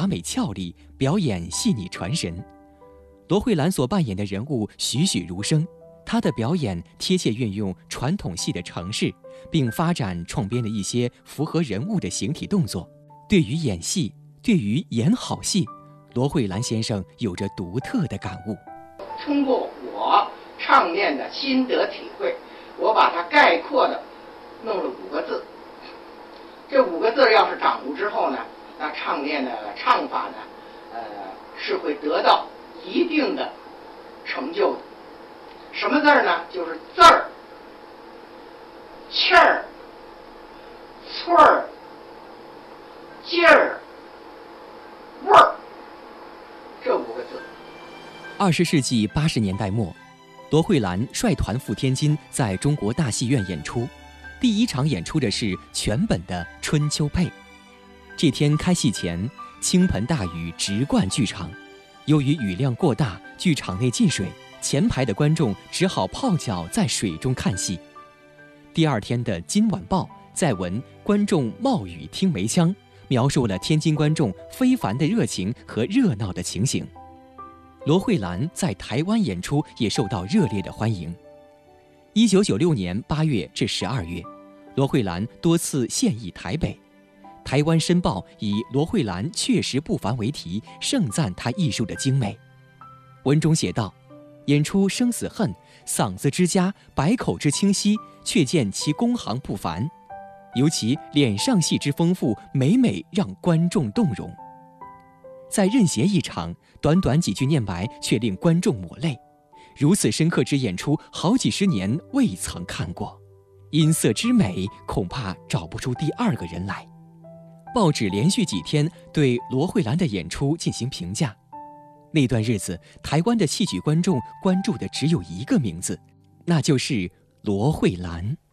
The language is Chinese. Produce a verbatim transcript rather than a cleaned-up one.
华美俏丽，表演细腻传神。罗慧兰所扮演的人物栩栩如生，她的表演贴切运用传统戏的程式，并发展创编了一些符合人物的形体动作。对于演戏，对于演好戏，罗慧兰先生有着独特的感悟。 通过我唱念的心得体会，我把它概括的弄了五个字。这五个字要是掌握之后呢，那唱念的唱法呢，呃，是会得到一定的成就的。什么字儿呢？就是字儿、气儿、寸儿、劲儿、味儿，这五个字。 二十世纪八十年代末，罗慧兰率团赴天津，在中国大戏院演出。第一场演出的是全本的《春秋配》。这天开戏前，倾盆大雨直灌剧场，由于雨量过大，剧场内进水，前排的观众只好泡脚在水中看戏。第二天的《今晚报》在文观众冒雨听梅腔，描述了天津观众非凡的热情和热闹的情形。罗慧兰在台湾演出也受到热烈的欢迎。一九九六年八月至十二月，罗慧兰多次现役台北。台湾申报以罗慧兰确实不凡为题，盛赞她艺术的精美。文中写道：演出生死恨，嗓子之佳，百口之清晰，却见其工行不凡，尤其脸上戏之丰富，每每让观众动容。在任贤一场，短短几句念白却令观众抹泪。如此深刻之演出，好几十年未曾看过，音色之美，恐怕找不出第二个人来。报纸连续几天对罗慧兰的演出进行评价。那段日子，台湾的戏曲观众关注的只有一个名字，那就是罗慧兰。